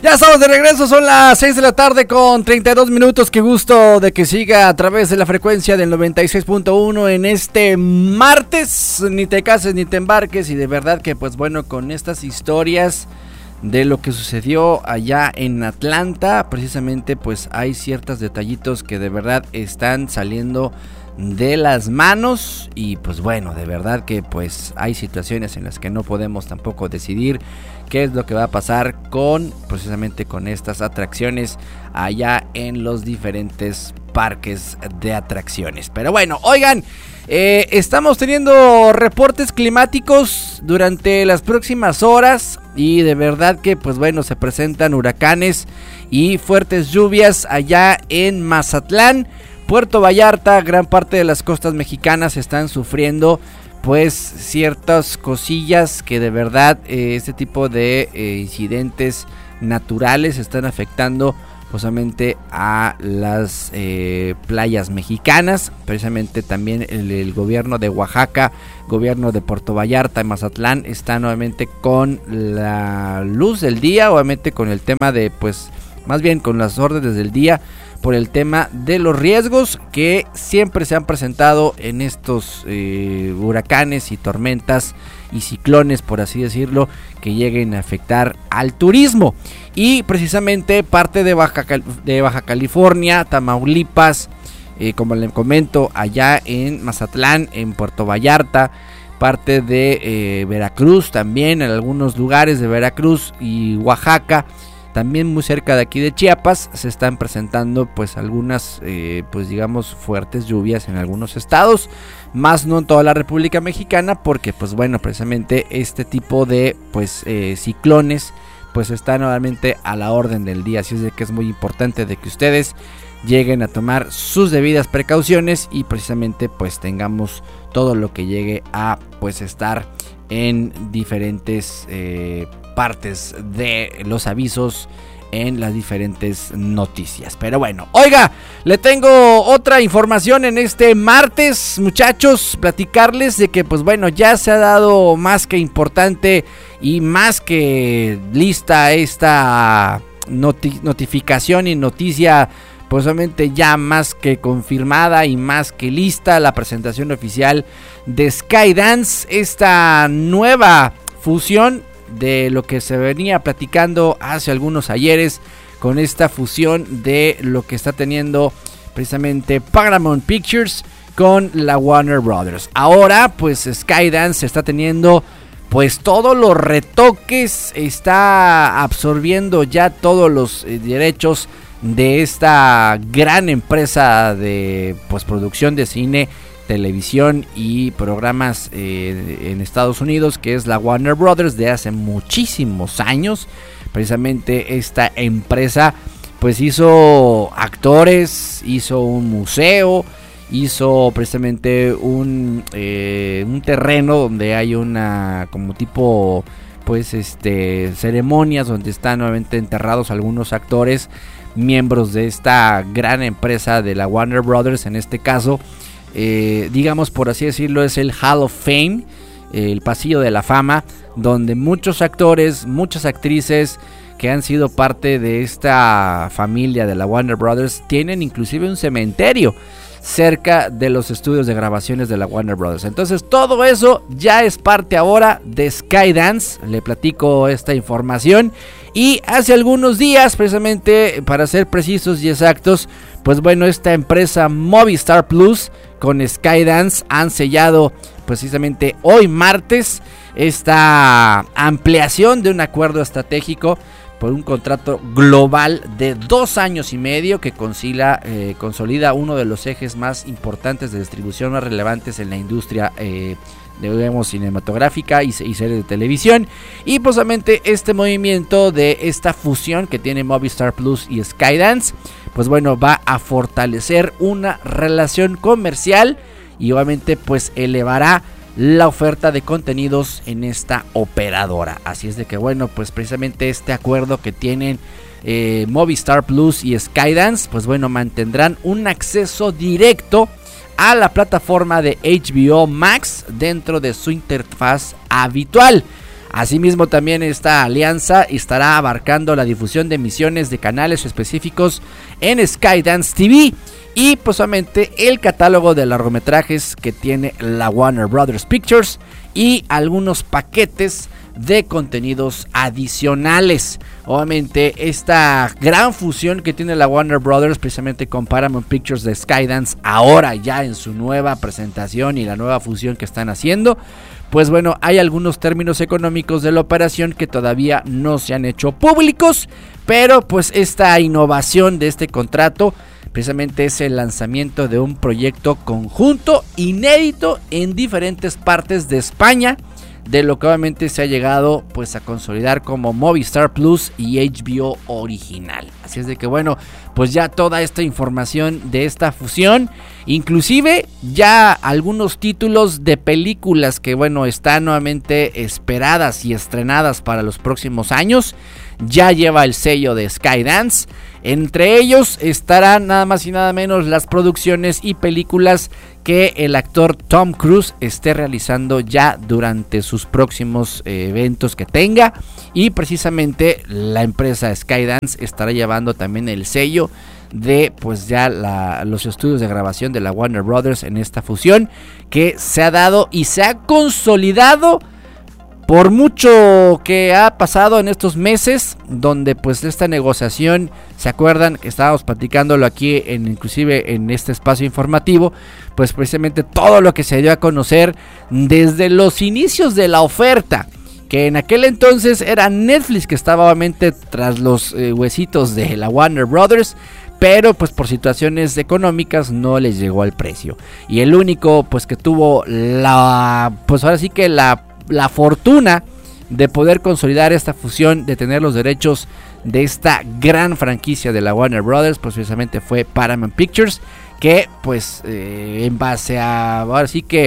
Ya estamos de regreso, son las 6 de la tarde con 32 minutos. Qué gusto de que siga a través de la frecuencia del 96.1 en este martes. Ni te cases ni te embarques, y de verdad que pues bueno, con estas historias de lo que sucedió allá en Atlanta, precisamente pues hay ciertos detallitos que de verdad están saliendo de las manos, y pues bueno, de verdad que pues hay situaciones en las que no podemos tampoco decidir qué es lo que va a pasar con precisamente con estas atracciones allá en los diferentes parques de atracciones. Pero bueno, oigan, estamos teniendo reportes climáticos durante las próximas horas, y de verdad que pues bueno, se presentan huracanes y fuertes lluvias allá en Mazatlán, Puerto Vallarta. Gran parte de las costas mexicanas están sufriendo pues ciertas cosillas que de verdad este tipo de incidentes naturales están afectando justamente a las playas mexicanas. Precisamente también el gobierno de Oaxaca, gobierno de Puerto Vallarta y Mazatlán está nuevamente con la luz del día, obviamente con el tema de pues más bien con las órdenes del día, por el tema de los riesgos que siempre se han presentado en estos huracanes y tormentas y ciclones, por así decirlo, que lleguen a afectar al turismo. Y precisamente parte de Baja California, Tamaulipas, como les comento, allá en Mazatlán, en Puerto Vallarta, parte de Veracruz también, en algunos lugares de Veracruz y Oaxaca, también muy cerca de aquí de Chiapas, se están presentando pues algunas pues digamos fuertes lluvias en algunos estados, más no en toda la República Mexicana, porque pues bueno, precisamente este tipo de pues ciclones pues están nuevamente a la orden del día. Así es de que es muy importante de que ustedes lleguen a tomar sus debidas precauciones y precisamente pues tengamos todo lo que llegue a pues estar en diferentes partes de los avisos en las diferentes noticias. Pero bueno, oiga, le tengo otra información en este martes, muchachos, platicarles de que pues bueno, ya se ha dado más que importante y más que lista esta notificación y noticia, pues obviamente ya más que confirmada y más que lista, la presentación oficial de Skydance, esta nueva fusión de lo que se venía platicando hace algunos ayeres, con esta fusión de lo que está teniendo precisamente Paramount Pictures con la Warner Brothers. Ahora pues Skydance está teniendo pues todos los retoques, está absorbiendo ya todos los derechos de esta gran empresa de pues producción de cine, televisión y programas en Estados Unidos, que es la Warner Brothers, de hace muchísimos años. Precisamente esta empresa pues hizo actores, hizo un museo, hizo precisamente un terreno donde hay una como tipo pues ceremonias donde están nuevamente enterrados algunos actores, miembros de esta gran empresa de la Warner Brothers. En este caso, digamos por así decirlo, es el Hall of Fame, el pasillo de la fama, donde muchos actores, muchas actrices que han sido parte de esta familia de la Warner Brothers tienen inclusive un cementerio cerca de los estudios de grabaciones de la Warner Brothers. Entonces todo eso ya es parte ahora de Skydance. Le platico esta información. Y hace algunos días, precisamente para ser precisos y exactos, pues bueno, esta empresa Movistar Plus con Skydance han sellado precisamente hoy martes esta ampliación de un acuerdo estratégico por un contrato global de 2 años y medio que consolida uno de los ejes más importantes de distribución más relevantes en la industria digamos cinematográfica y series de televisión. Y posiblemente este movimiento de esta fusión que tiene Movistar Plus y Skydance, pues bueno, va a fortalecer una relación comercial y obviamente pues elevará la oferta de contenidos en esta operadora. Así es de que bueno, pues precisamente este acuerdo que tienen Movistar Plus y Skydance, pues bueno, mantendrán un acceso directo a la plataforma de HBO Max dentro de su interfaz habitual. Asimismo, también esta alianza estará abarcando la difusión de emisiones de canales específicos en Skydance TV y posiblemente el catálogo de largometrajes que tiene la Warner Brothers Pictures y algunos paquetes de contenidos adicionales. Obviamente esta gran fusión que tiene la Warner Brothers precisamente con Paramount Pictures de Skydance, ahora ya en su nueva presentación y la nueva fusión que están haciendo, pues bueno, hay algunos términos económicos de la operación que todavía no se han hecho públicos, pero pues esta innovación de este contrato precisamente es el lanzamiento de un proyecto conjunto inédito en diferentes partes de España, de lo que obviamente se ha llegado pues a consolidar como Movistar Plus y HBO original. Así es de que bueno, pues ya toda esta información de esta fusión, inclusive ya algunos títulos de películas que bueno están nuevamente esperadas y estrenadas para los próximos años, ya lleva el sello de Skydance. Entre ellos estarán nada más y nada menos las producciones y películas que el actor Tom Cruise esté realizando ya durante sus próximos eventos que tenga, y precisamente la empresa Skydance estará llevando también el sello de pues ya los estudios de grabación de la Warner Brothers en esta fusión que se ha dado y se ha consolidado por mucho que ha pasado en estos meses, donde pues esta negociación, ¿se acuerdan? Que estábamos platicándolo aquí inclusive en este espacio informativo, pues precisamente todo lo que se dio a conocer desde los inicios de la oferta, que en aquel entonces era Netflix que estaba obviamente tras los huesitos de la Warner Brothers, pero pues por situaciones económicas no les llegó al precio, y el único pues que tuvo pues ahora sí que la fortuna de poder consolidar esta fusión, de tener los derechos de esta gran franquicia de la Warner Brothers, pues precisamente fue Paramount Pictures, que pues en base a ahora sí que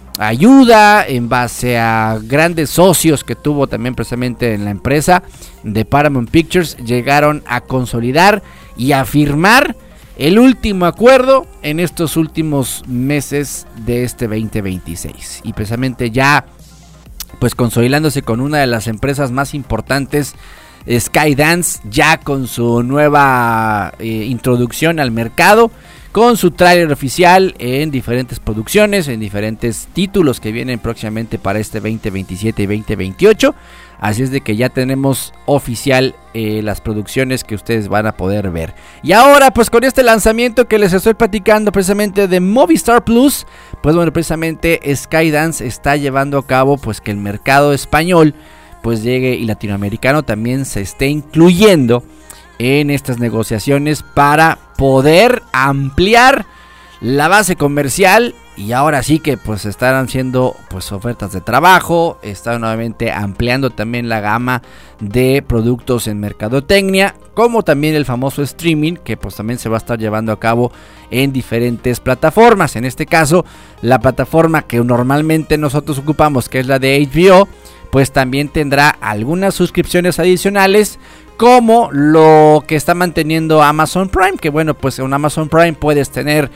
ayuda, en base a grandes socios que tuvo también precisamente en la empresa de Paramount Pictures, llegaron a consolidar y a firmar el último acuerdo en estos últimos meses de este 2026, y precisamente ya pues consolidándose con una de las empresas más importantes, Skydance, ya con su nueva introducción al mercado, con su tráiler oficial en diferentes producciones, en diferentes títulos que vienen próximamente para este 2027 y 2028. Así es de que ya tenemos oficial las producciones que ustedes van a poder ver. Y ahora pues con este lanzamiento que les estoy platicando precisamente de Movistar Plus, pues bueno, precisamente Skydance está llevando a cabo pues que el mercado español pues llegue, y latinoamericano también se esté incluyendo en estas negociaciones para poder ampliar la base comercial. Y ahora sí que pues están haciendo pues ofertas de trabajo, están nuevamente ampliando también la gama de productos en mercadotecnia, como también el famoso streaming, que pues también se va a estar llevando a cabo en diferentes plataformas. En este caso, la plataforma que normalmente nosotros ocupamos, que es la de HBO, pues también tendrá algunas suscripciones adicionales, como lo que está manteniendo Amazon Prime, que bueno, pues en Amazon Prime puedes tener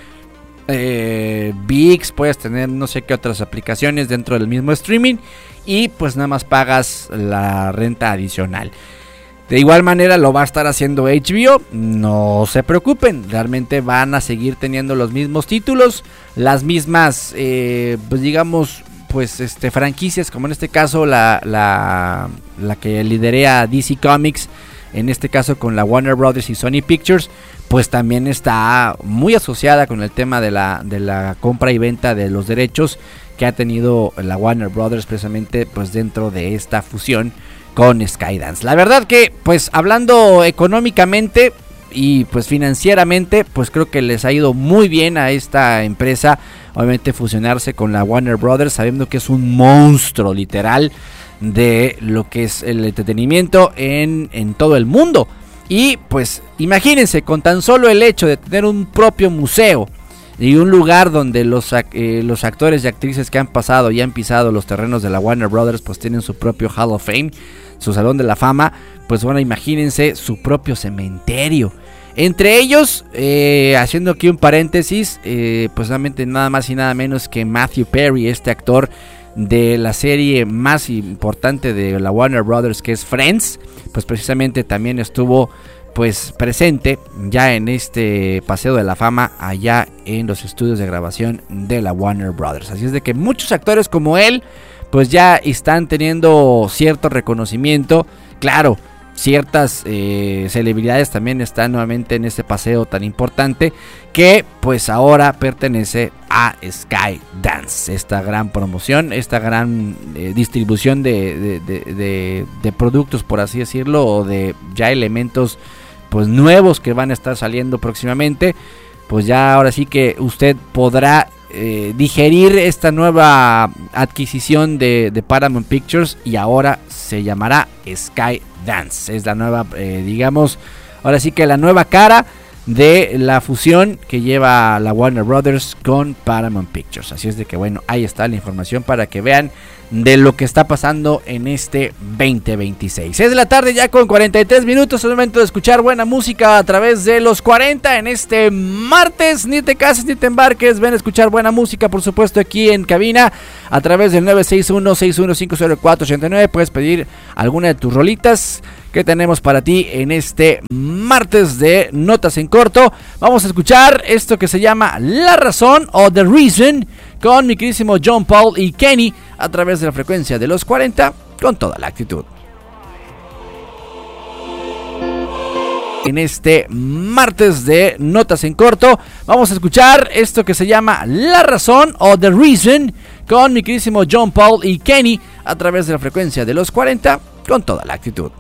VIX, puedes tener no sé qué otras aplicaciones dentro del mismo streaming, y pues nada más pagas la renta adicional. De igual manera lo va a estar haciendo HBO, no se preocupen, realmente van a seguir teniendo los mismos títulos, las mismas pues digamos pues franquicias, como en este caso la que liderea DC Comics, en este caso con la Warner Brothers y Sony Pictures, pues también está muy asociada con el tema de la compra y venta de los derechos que ha tenido la Warner Brothers precisamente pues dentro de esta fusión con Skydance. La verdad que pues hablando económicamente y pues financieramente, pues creo que les ha ido muy bien a esta empresa, obviamente fusionarse con la Warner Brothers, sabiendo que es un monstruo literal de lo que es el entretenimiento en todo el mundo. Y pues imagínense, con tan solo el hecho de tener un propio museo y un lugar donde los actores y actrices que han pasado y han pisado los terrenos de la Warner Brothers pues tienen su propio Hall of Fame, su Salón de la Fama, pues bueno, imagínense su propio cementerio. Entre ellos, haciendo aquí un paréntesis, pues solamente nada más y nada menos que Matthew Perry, este actor de la serie más importante de la Warner Brothers, que es Friends, pues precisamente también estuvo pues presente ya en este paseo de la fama allá en los estudios de grabación de la Warner Brothers. Así es de que muchos actores como él pues ya están teniendo cierto reconocimiento. Claro, ciertas celebridades también están nuevamente en este paseo tan importante que pues ahora pertenece a Skydance, esta gran promoción, esta gran distribución de productos, por así decirlo, o de ya elementos pues nuevos que van a estar saliendo próximamente. Pues ya ahora sí que usted podrá digerir esta nueva adquisición de Paramount Pictures, y ahora se llamará Skydance. Es la nueva, digamos, ahora sí que la nueva cara de la fusión que lleva la Warner Brothers con Paramount Pictures. Así es de que bueno, ahí está la información para que vean de lo que está pasando en este 2026. 6 de la tarde ya con 43 minutos. Es el momento de escuchar buena música a través de los 40 en este martes. Ni te cases ni te embarques. Ven a escuchar buena música, por supuesto, aquí en cabina a través del 961-6150489. Puedes pedir alguna de tus rolitas que tenemos para ti en este martes de Notas en Corto. Vamos a escuchar esto que se llama La Razón o The Reason con mi queridísimo John Paul y Kenny a través de la frecuencia de los 40 con toda la actitud. En este martes de Notas en Corto vamos a escuchar esto que se llama La Razón o The Reason con mi queridísimo John Paul y Kenny a través de la frecuencia de los 40 con toda la actitud.